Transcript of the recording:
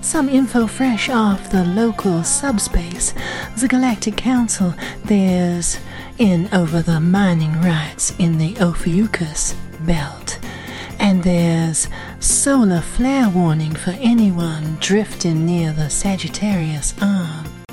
Some info fresh off the local subspace, the Galactic Council. There's in over the mining rights in the Ophiuchus belt. And there's solar flare warning for anyone drifting near the Sagittarius arm.